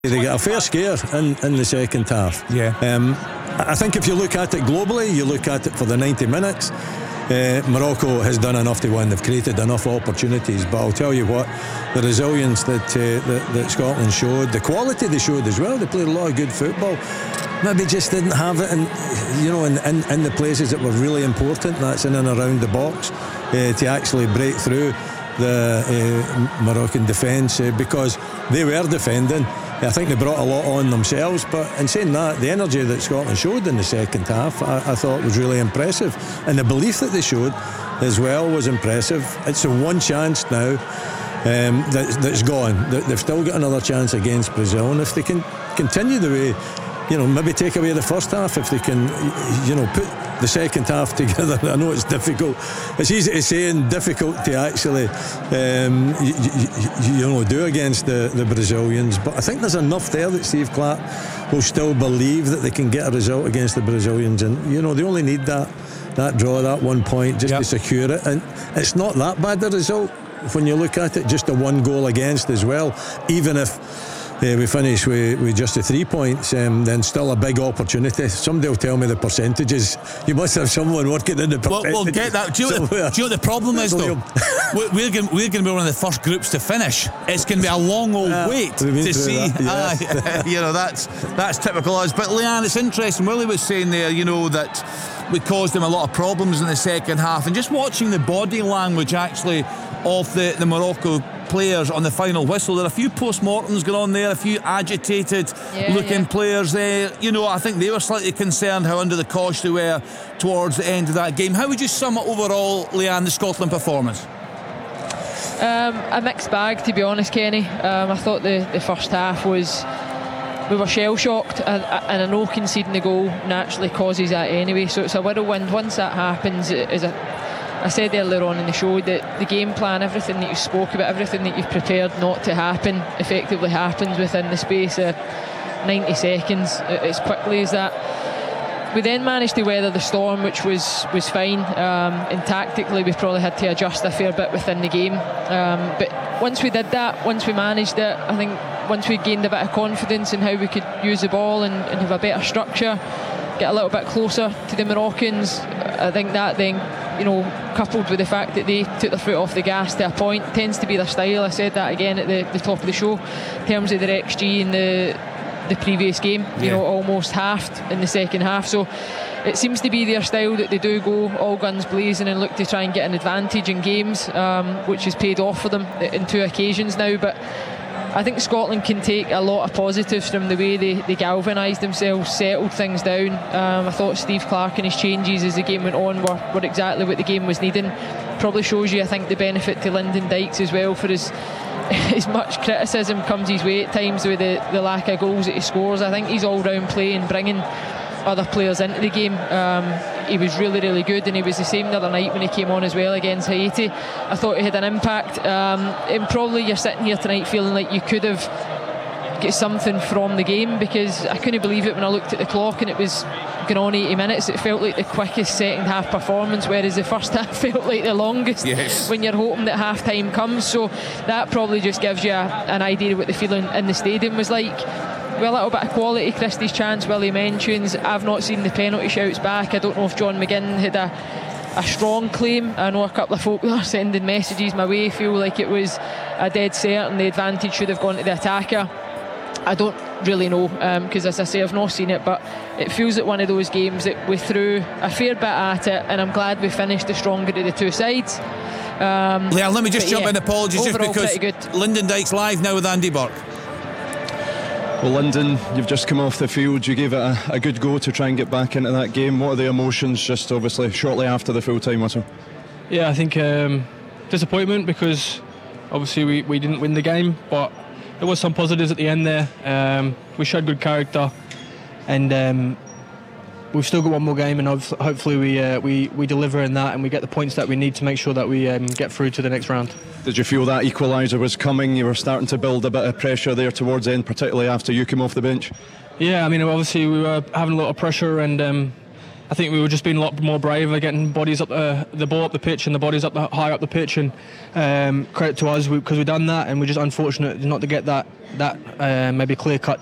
They got a fair scare in the second half. Yeah. I think if you look at it globally, you look at it for the 90 minutes, Morocco has done enough to win. They've created enough opportunities, but I'll tell you what, the resilience that Scotland showed, the quality they showed as well, they played a lot of good football, maybe just didn't have it in the places that were really important, that's in and around the box, to actually break through the Moroccan defence, because they were defending. I think they brought a lot on themselves, but in saying that, the energy that Scotland showed in the second half I thought was really impressive, and the belief that they showed as well was impressive. It's the one chance now that's gone. They've still got another chance against Brazil, and if they can continue the way, maybe take away the first half, if they can put the second half together. I know it's difficult, it's easy to say and difficult to actually do against the Brazilians, but I think there's enough there that Steve Clarke will still believe that they can get a result against the Brazilians, and they only need that draw, that 1 point just to secure it, and it's not that bad a result when you look at it, just a 1 goal against as well, even if we finish with just the 3 points, then still a big opportunity. Somebody will tell me the percentages. You must have someone working in the percentages. We'll get that. Do you know what the problem is, though? We're going to be one of the first groups to finish. It's going to be a long old wait to see. That's typical us. But Leanne, it's interesting. Willie was saying there, that we caused them a lot of problems in the second half, and just watching the body language actually of the Morocco players on the final whistle, there are a few post-mortems going on there, a few agitated looking players there. I think they were slightly concerned how under the cosh they were towards the end of that game. How would you sum up overall, Leanne, the Scotland performance? A mixed bag, to be honest, Kenny. I thought the first half we were shell-shocked, and I know conceding the goal naturally causes that anyway, so it's a whirlwind. Once that happens, I said earlier on in the show that the game plan, everything that you spoke about, everything that you've prepared not to happen, effectively happens within the space of 90 seconds, as quickly as that. We then managed to weather the storm, which was fine, and tactically we probably had to adjust a fair bit within the game, but once we did that, once we managed it, I think once we gained a bit of confidence in how we could use the ball and have a better structure, get a little bit closer to the Moroccans, I think that then, coupled with the fact that they took their foot off the gas to a point, tends to be their style. I said that again at the top of the show, in terms of their XG in the previous game, almost halved in the second half, so it seems to be their style that they do go all guns blazing and look to try and get an advantage in games, which has paid off for them in 2 occasions now. But I think Scotland can take a lot of positives from the way they galvanised themselves, settled things down. I thought Steve Clarke and his changes as the game went on were exactly what the game was needing. Probably shows you, I think, the benefit to Lyndon Dykes as well, for as much criticism comes his way at times with the lack of goals that he scores. I think his all-round play and bringing other players into the game, he was really, really good, and he was the same the other night when he came on as well against Haiti. I thought he had an impact, and probably you're sitting here tonight feeling like you could have get something from the game, because I couldn't believe it when I looked at the clock and it was going on 80 minutes. It felt like the quickest second half performance, whereas the first half felt like the longest when you're hoping that half time comes. So that probably just gives you an idea of what the feeling in the stadium was like. Well, a little bit of quality. Christie's chance, Willie mentions. I've not seen the penalty shouts back. I don't know if John McGinn had a strong claim. I know a couple of folk that are sending messages my way feel like it was a dead certain the advantage should have gone to the attacker. I don't really know, because as I say, I've not seen it, but it feels like one of those games that we threw a fair bit at it, and I'm glad we finished the stronger of the two sides. Leanne, let me just jump in, apologies, overall, just because Lyndon Dykes live now with Andy Burke. Well, Lyndon, you've just come off the field. You gave it a good go to try and get back into that game. What are the emotions just obviously shortly after the full-time whistle? Yeah, I think disappointment, because obviously we didn't win the game, but there was some positives at the end there. We showed good character, and we've still got one more game, and hopefully we deliver in that and we get the points that we need to make sure that we get through to the next round. Did you feel that equaliser was coming? You were starting to build a bit of pressure there towards the end, particularly after you came off the bench? Yeah, I mean, obviously we were having a lot of pressure, and I think we were just being a lot more brave, getting bodies up the ball up the pitch and the bodies up high up the pitch, and credit to us because we've done that, and we're just unfortunate not to get that maybe clear cut